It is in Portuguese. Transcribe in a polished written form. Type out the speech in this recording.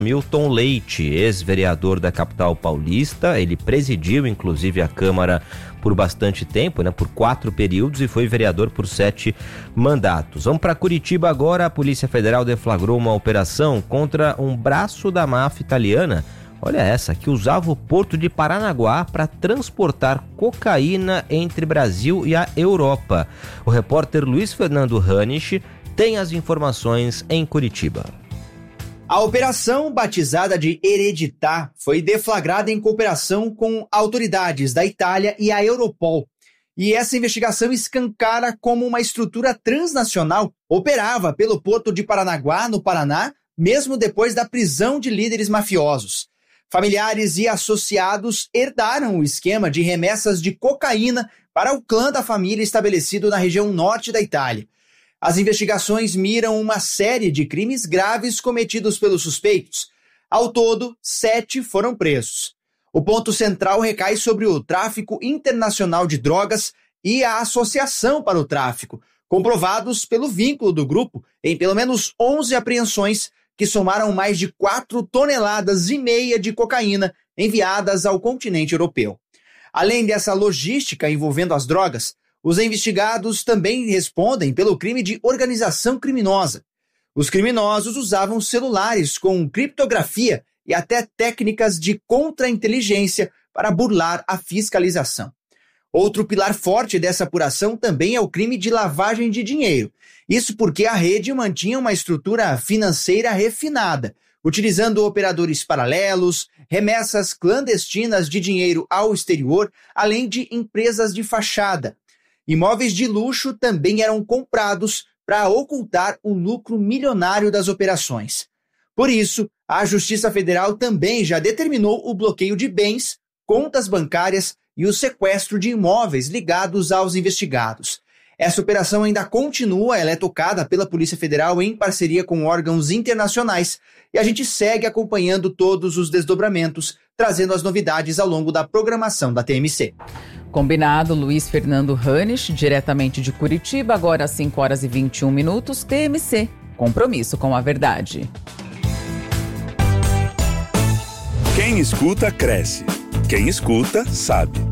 Milton Leite, ex-vereador da capital paulista. Ele presidiu, inclusive, a Câmara por bastante tempo, por 4 períodos, e foi vereador por 7 mandatos. Vamos para Curitiba agora. A Polícia Federal deflagrou uma operação contra um braço da máfia italiana, olha essa, que usava o porto de Paranaguá para transportar cocaína entre Brasil e a Europa. O repórter Luiz Fernando Hanisch tem as informações em Curitiba. A operação, batizada de Heredità, foi deflagrada em cooperação com autoridades da Itália e a Europol. E essa investigação escancara como uma estrutura transnacional operava pelo porto de Paranaguá, no Paraná, mesmo depois da prisão de líderes mafiosos. Familiares e associados herdaram o esquema de remessas de cocaína para o clã da família estabelecido na região norte da Itália. As investigações miram uma série de crimes graves cometidos pelos suspeitos. Ao todo, 7 foram presos. O ponto central recai sobre o tráfico internacional de drogas e a associação para o tráfico, comprovados pelo vínculo do grupo em pelo menos 11 apreensões que somaram mais de 4,5 toneladas de cocaína enviadas ao continente europeu. Além dessa logística envolvendo as drogas, os investigados também respondem pelo crime de organização criminosa. Os criminosos usavam celulares com criptografia e até técnicas de contra-inteligência para burlar a fiscalização. Outro pilar forte dessa apuração também é o crime de lavagem de dinheiro. Isso porque a rede mantinha uma estrutura financeira refinada, utilizando operadores paralelos, remessas clandestinas de dinheiro ao exterior, além de empresas de fachada. Imóveis de luxo também eram comprados para ocultar o lucro milionário das operações. Por isso, a Justiça Federal também já determinou o bloqueio de bens, contas bancárias e o sequestro de imóveis ligados aos investigados. Essa operação ainda continua, ela é tocada pela Polícia Federal em parceria com órgãos internacionais, e a gente segue acompanhando todos os desdobramentos, trazendo as novidades ao longo da programação da TMC. Combinado, Luiz Fernando Hanisch, diretamente de Curitiba, agora às 5h21, TMC, compromisso com a verdade. Quem escuta, cresce. Quem escuta, sabe.